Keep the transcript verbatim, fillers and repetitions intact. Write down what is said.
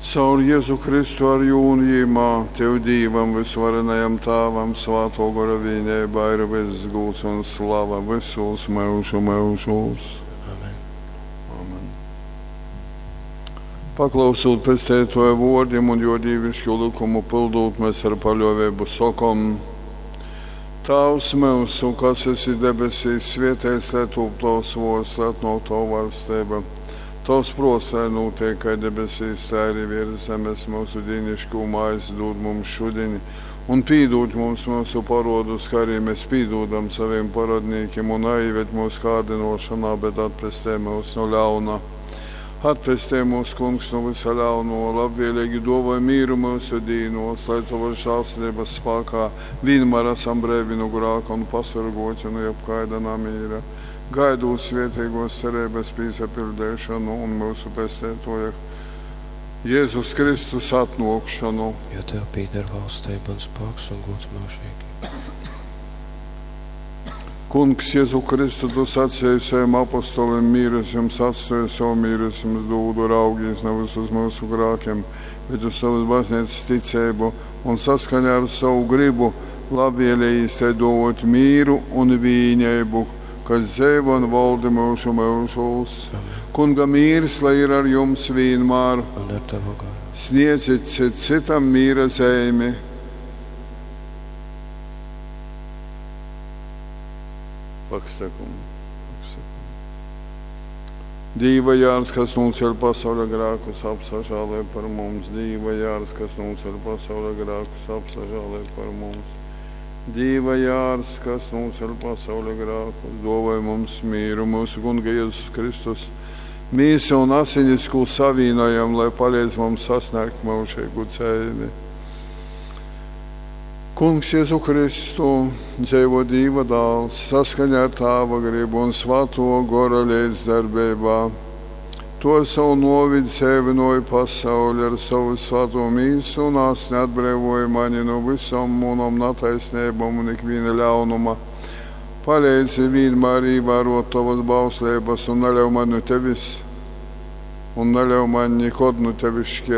Caur Jēzu Kristu ar jūnījumā, Tev Dīvam visvarenajam Tāvam, Svāto gara vienībā ir viss gūts un slava visos mūžu mūžos. Amen. Amen. Paklausot pēc Tēvoja vārdiem un jo dievišķo likumu pildot, mēs ar paļāvību sakam: Tēvs mūsu, kas esi debesīs, svētīts lai top tavs vārds, lai atnāk tava valstība. Tavs prāts, lai notiek kā debesīs, tā arī virs zemes. Mūsu dienascho maizi dod mums šodien, un pīdod mums mūsu parodus, kā arī mēs pīdodam saviem parodniekiem, un aiviet mūsu kārdinošanā, bet atpestē mūs no ļauna. Atpestē mūs, Kungs, no visa ļauno, labvēlīgi dāvāj mīru mūsu dīnos, lai tava žēlstības spēkā vienmēr esam brīvi no grēka un pasargoti no jebkaida namīra. Gaidot svētīgos cerības piesapildīšanu un mūsu pestētoja Jēzus Kristus atnākšanu. Jo Tev pieder valstība un spēks un gods mūžīgi. Kungs, Jēzu Kristu, Tu sacīji saviem apostoliem: mīrus jums atstāju, savu mīrus jums dodu, raugies nevis uz mūsu grēkiem, bet uz savas baznīcas ticību, un saskaņā ar savu gribu labvēlīgi tai dot mīru un vienību, kas dzīvo un valda mūžu mūžos. Kunga mīrs, lai ir ar jums vienmēr, Un ar Tavu garu. sniedziet cit citam mīra zīmi. Pakstakum. Dīva jārs, kas noceļ pasaules grēkus, apsažālē par mums. Dīva jārs, kas noceļ pasaules grēkus, apsažālē par mums. Dīva jārs, kas noceļ pasaules grēkus, dāvāj mums mīru, mūsu Kunga Jēzus Kristus. Mēs un asinis, ko savienojam, lai palīdz mums sasniegt mūžīgu dzīvi. Kungs, Jēzu Kristu, dzīvo Dieva dēls, saskaņā ar Tava gribu un Svēto gara līdzdarbībā. To savu novidu sēvinoja pasauli ar savu svēto mīsu un ās neatbrīvoja mani no visam manam netaisnībam un ikviena ļaunuma. Palīdzi vienmēr ievērot Tavas bauslības un neļauj man no Tevis, un neļauj man nekad no Tevis šķirt.